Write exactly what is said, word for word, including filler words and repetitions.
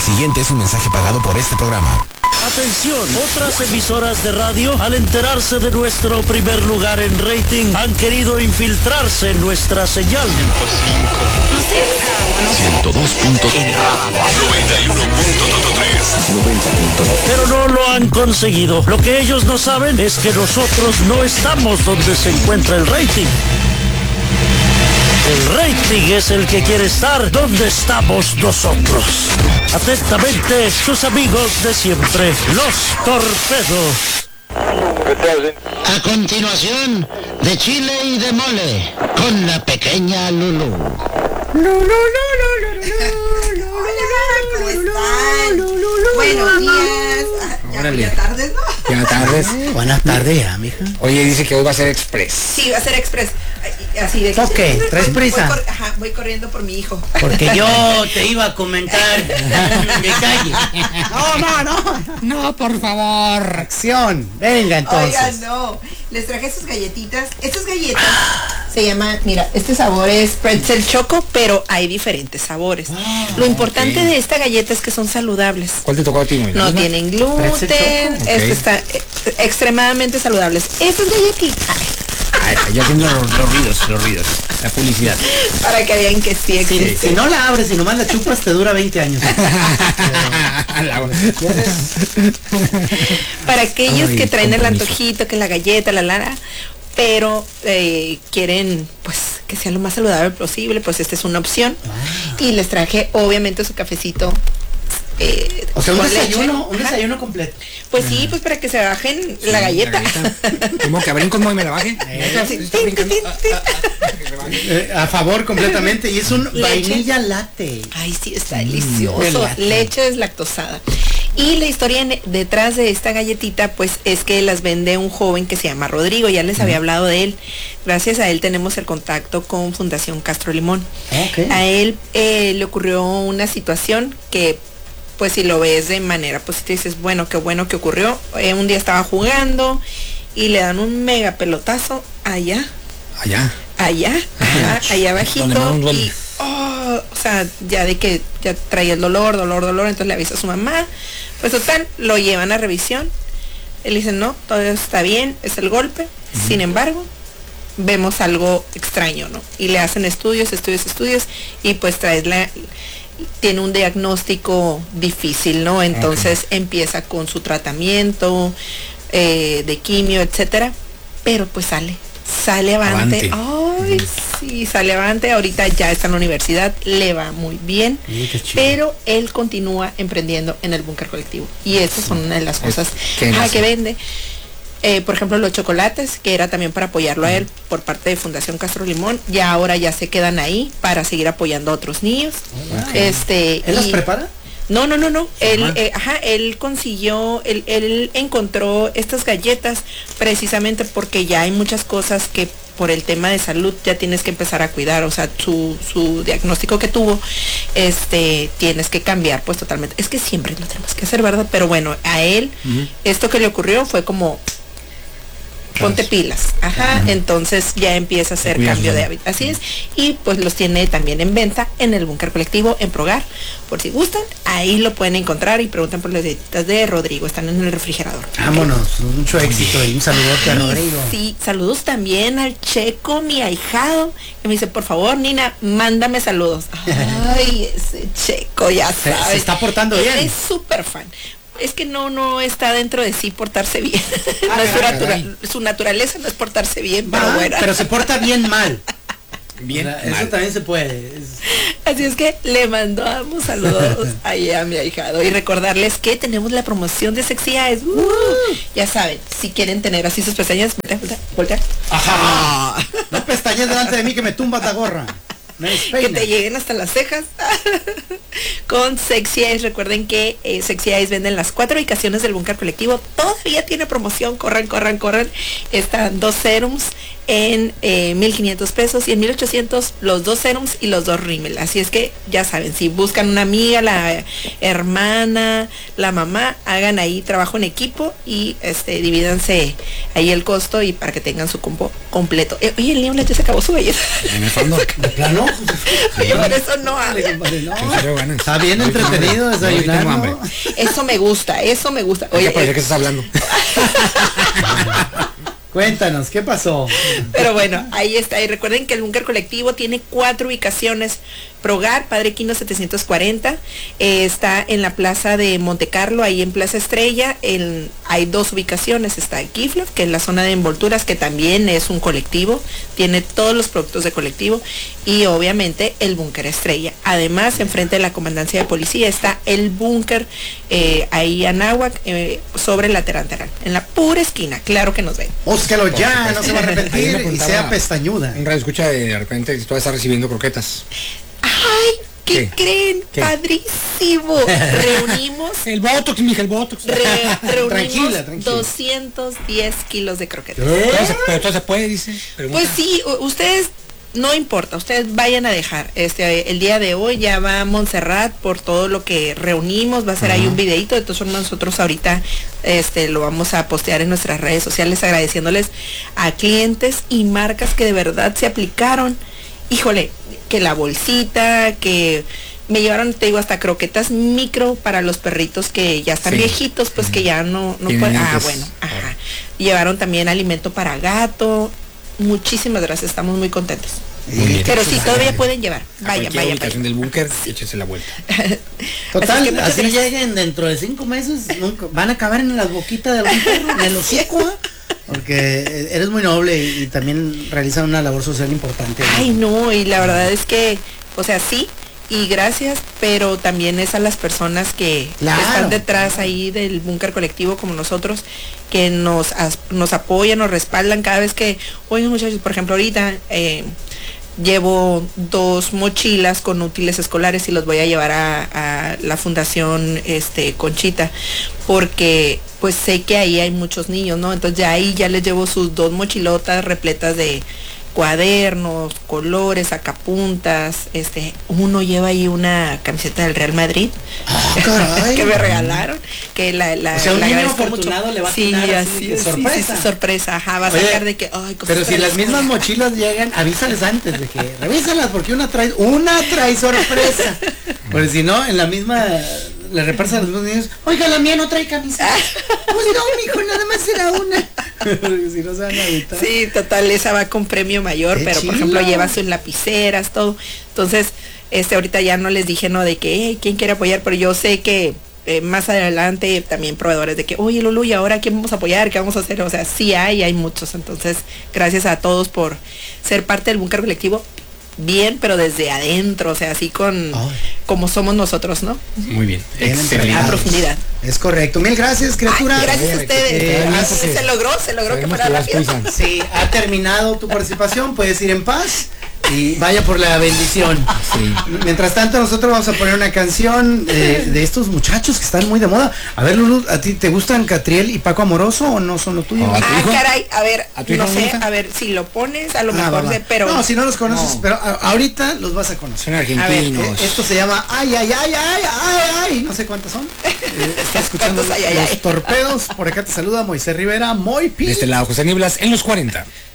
siguiente es un mensaje pagado por este programa. Atención, otras emisoras de radio, al enterarse de nuestro primer lugar en rating, han querido infiltrarse en nuestra señal. ciento dos punto tres noventa y uno punto tres Pero no lo han conseguido. Lo que ellos no saben es que nosotros no estamos donde se encuentra el rating. El rating es el que quiere estar donde estamos nosotros. Atentamente, sus amigos de siempre, los Torpedos. A continuación, de chile y de mole, con la pequeña Lulú. ¿Cómo están? Buenos días. Ya, ya tardes, ¿no? Ya tardes. Buenas tardes, ya, mija. Oye, dice que hoy va a ser express. Sí, va a ser express. Así de ¿Por qué? ¿Traes prisa? Voy, cor ajá, voy corriendo por mi hijo. Porque yo te iba a comentar un detalle. No, no, no. No, por favor. Acción. Venga, entonces. Oigan, no. Les traje sus galletitas. Estas galletas se llaman, mira, este sabor es pretzel choco, pero hay diferentes sabores. Ah, Lo importante okay. de esta galleta es que son saludables. ¿Cuál te tocó a ti, muy No tienen gluten. Okay. Este está eh, extremadamente saludables. Estas galletitas. Ay, ya haciendo los, los ruidos, los ruidos, la publicidad. Para que vean que sí existe. Si, si no la abres y nomás la chupas, te dura veinte años. Para aquellos Ay, que traen el compromiso. antojito, que la galleta, la lara, pero eh, quieren pues que sea lo más saludable posible, pues esta es una opción. Ah. Y les traje obviamente su cafecito. Eh, o sea, un desayuno, leche. un desayuno completo. Pues sí, pues para que se bajen sí, la galleta. ¿Cómo que brinco y me la baje? Sí, tin, tin, tin. Eh, a favor completamente. Y es un leche. Vainilla latte. Ay, sí, está delicioso. Mm, leche deslactosada. Y la historia en, detrás de esta galletita, pues es que las vende un joven que se llama Rodrigo. Ya les había hablado de él. Gracias a él tenemos el contacto con Fundación Castro Limón. Okay. A él eh, le ocurrió una situación que, pues si lo ves de manera positiva, dices, bueno, qué bueno que ocurrió. Eh, un día estaba jugando y le dan un mega pelotazo allá. Allá. Allá, ajá, allá abajito. Y, oh, o sea, ya de que ya traía el dolor, dolor, dolor, entonces le avisa a su mamá. Pues total, lo llevan a revisión. Él dice, no, todo está bien, es el golpe. Uh-huh. Sin embargo, vemos algo extraño, ¿no? Y le hacen estudios, estudios, estudios, y pues traes la... tiene un diagnóstico difícil, ¿no? Entonces okay. empieza con su tratamiento eh, de quimio, etcétera, pero pues sale, sale avante. Ay, sí, sale avante. Ahorita ya está en la universidad, le va muy bien, sí, pero él continúa emprendiendo en el búnker colectivo. Y estas son una de las cosas ah, que vende. Eh, por ejemplo, los chocolates, que era también para apoyarlo a él por parte de Fundación Castro Limón, ya ahora ya se quedan ahí para seguir apoyando a otros niños. Okay. Este, ¿Él y, los prepara? No, no, no, no. Él, eh, ajá, él consiguió, él, él encontró estas galletas precisamente porque ya hay muchas cosas que por el tema de salud ya tienes que empezar a cuidar, o sea, su, su diagnóstico que tuvo, este, tienes que cambiar pues totalmente. Es que siempre lo tenemos que hacer, ¿verdad? Pero bueno, a él, uh-huh. esto que le ocurrió fue como... ponte pilas, ajá, uh-huh. entonces ya empieza a hacer cambio de hábito, así es, y pues los tiene también en venta en el búnker colectivo, en Progar, por si gustan, ahí lo pueden encontrar y preguntan por las galletitas de Rodrigo, están en el refrigerador. Vámonos, mucho éxito y un saludote a Rodrigo. Sí, saludos también al Checo, mi ahijado, que me dice, por favor, Nina, mándame saludos. Ay, ese Checo, ya sabes. Se está portando bien. Es súper fan. Es que no, no está dentro de sí portarse bien. Ah, no es su, natura, su naturaleza no es portarse bien, ah, pero bueno. Pero se porta bien mal. Bien, o sea, eso también se puede. Es... Así es que le mandamos saludos ahí a mi ahijado y recordarles que tenemos la promoción de Sexy Eyes. Uh, uh. Ya saben, si quieren tener así sus pestañas, voltea, voltea, voltea. Ajá. No pestañas delante de mí que me tumbas la gorra. Que te lleguen hasta las cejas. Con Sexy Eyes, recuerden que eh, Sexy Eyes venden las cuatro ubicaciones del búnker colectivo. Todavía tiene promoción, corran, corran, corran. Están dos serums en eh, mil quinientos pesos y en mil ochocientos los dos serums y los dos rímel. Así es que ya saben, si buscan una amiga, la hermana, la mamá, hagan ahí trabajo en equipo y este divídanse ahí el costo y para que tengan su combo completo. Eh, oye, el niño ya se acabó su belleza. En el fondo, de plano. no. Oye, por eso no habla. No, está bien entretenido desayunando. Eso me gusta, eso me gusta. Oye, Oye, ¿de qué estás hablando? Cuéntanos, ¿qué pasó? Pero bueno, ahí está. Y recuerden que el búnker colectivo tiene cuatro ubicaciones. Progar, Padre Quino setecientos cuarenta, eh, está en la plaza de Monte Carlo, ahí en Plaza Estrella. En, hay dos ubicaciones, está Kiflov, que es la zona de envolturas, que también es un colectivo, tiene todos los productos de colectivo, y obviamente el búnker Estrella. Además, enfrente de la comandancia de policía está el búnker, eh, ahí Anáhuac, eh, sobre la Teranteral, en la pura esquina, claro que nos ven. Búscalo ya, no se va a arrepentir y sea pestañuda. Un radio escucha de, de repente tú estás recibiendo croquetas. ¡Ay! ¿Qué, ¿Qué? creen? ¿Qué? Padrísimo. Reunimos. El botox, mija, el botox. Re, reunimos Tranquila, tranquila. doscientos diez kilos de croquetas. Todo se, pero todo se puede, dice. Pregunta. Pues sí, u- ustedes, no importa, ustedes vayan a dejar. Este, el día de hoy ya va a Montserrat por todo lo que reunimos, va a ser ahí un videito, de todas formas nosotros ahorita este, lo vamos a postear en nuestras redes sociales agradeciéndoles a clientes y marcas que de verdad se aplicaron. Híjole, que la bolsita, que me llevaron, te digo, hasta croquetas micro para los perritos que ya están Sí. viejitos, pues que ya no, no Tienen pueden. Ah, antes. bueno, ajá. Llevaron también alimento para gato. Muchísimas gracias, estamos muy contentos. Muy bien. Pero sí, todavía pueden llevar. A Vayan, cualquier vayan, ubicación vayan. del búnker, échese la vuelta. Total, Así así, que muchas gracias. lleguen dentro de cinco meses, nunca, van a acabar en las boquitas de algún perro, en el hocico, ¿eh? Porque eres muy noble y, y también realizan una labor social importante. Ay, no, y la verdad es que, o sea, sí, y gracias, pero también es a las personas que Claro. están detrás ahí del búnker colectivo como nosotros, que nos, as- nos apoyan, nos respaldan cada vez que, oye muchachos, por ejemplo, ahorita eh, llevo dos mochilas con útiles escolares y los voy a llevar a, a la Fundación este, Conchita, porque pues sé que ahí hay muchos niños, ¿no? Entonces ya ahí ya les llevo sus dos mochilotas repletas de cuadernos, colores, sacapuntas, este, uno lleva ahí una camiseta del Real Madrid caray. que me regalaron, que la, la, O sea, un la niño agradezco afortunado le va a sí, atinar así así, de que sí, sorpresa. sí, sí, sorpresa, ajá, va a Oye, sacar de que, ay, cosas Pero si para las la mismas escuela. mochilas llegan, avísales antes de que revísalas porque una trae, una trae sorpresa. Porque si no, en la misma le reparsan a los mismos niños, oiga, la mía no trae camisa. Pues no, mijo, nada más era una. Porque si no se van a evitar. Sí, total, esa va con premio mayor, Qué pero chido. por ejemplo lleva sus lapiceras, todo. Entonces, este ahorita ya no les dije no de que, hey, ¿quién quiere apoyar? Pero yo sé que eh, más adelante también proveedores de que, oye Lulu, ¿y ahora quién vamos a apoyar? ¿Qué vamos a hacer? O sea, sí hay, hay muchos. Entonces, gracias a todos por ser parte del búnker colectivo. Bien, pero desde adentro, o sea, así con Ay. como somos nosotros, ¿no? Muy bien. Bien A entrenados. profundidad. Es correcto. Mil gracias, criatura. Ay, gracias a ustedes. Eh, Ah, hace- se logró, se logró que Sabemos fuera que vas rápido. prisa. Sí, ha terminado tu participación, puedes ir en paz y vaya por la bendición. Sí. Mientras tanto, nosotros vamos a poner una canción eh, de estos muchachos que están muy de moda. A ver, Lulu, ¿a ti te gustan Catriel y Paco Amoroso o no son lo tuyo? No, ¿a tu Ah, hijo? caray, a ver, ¿A tu hijo no le sé, gusta? a ver, si lo pones, a lo Ah, mejor va, va. sé, pero... No, si no los conoces, No. pero a- ahorita los vas a conocer. Son ver, argentinos. Eh, Esto se llama Ay, ay, ay, ay, ay, ay. No sé cuántos son. Eh, está escuchando ¿Cuántos ay, ay, los ay? torpedos. Por acá te saluda Moisés Rivera, Moy Pi. De este lado, José Niblas en los cuarenta.